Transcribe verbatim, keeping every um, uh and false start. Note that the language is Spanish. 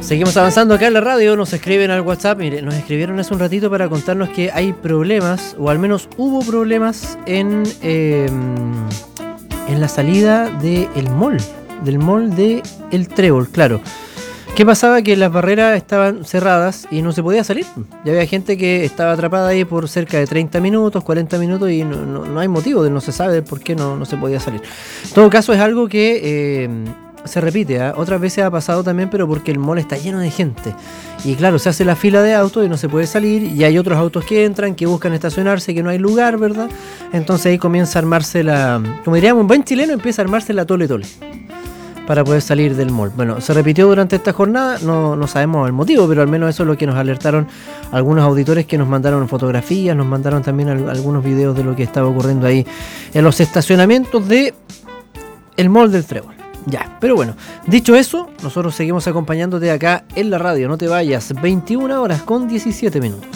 Seguimos avanzando acá en la radio, nos escriben al WhatsApp, mire, nos escribieron hace un ratito para contarnos que hay problemas, o al menos hubo problemas en, eh, en la salida del mall, del mall de El Trébol, claro. ¿Qué pasaba? Que las barreras estaban cerradas y no se podía salir. Ya había gente que estaba atrapada ahí por cerca de treinta minutos, cuarenta minutos y no, no, no hay motivo, de no se sabe por qué no, no se podía salir. En todo caso es algo que eh, se repite, ¿eh? Otras veces ha pasado también, pero porque el mall está lleno de gente. Y claro, se hace la fila de autos y no se puede salir y hay otros autos que entran, que buscan estacionarse, que no hay lugar, ¿verdad? Entonces ahí comienza a armarse la... Como diríamos, un buen chileno empieza a armarse la tole tole para poder salir del mall. Bueno, se repitió durante esta jornada, no, no sabemos el motivo, pero al menos eso es lo que nos alertaron algunos auditores que nos mandaron fotografías, nos mandaron también al, algunos videos de lo que estaba ocurriendo ahí en los estacionamientos de el mall del Trébol. Ya, pero bueno, dicho eso, nosotros seguimos acompañándote acá en la radio, no te vayas, veintiuna horas con diecisiete minutos.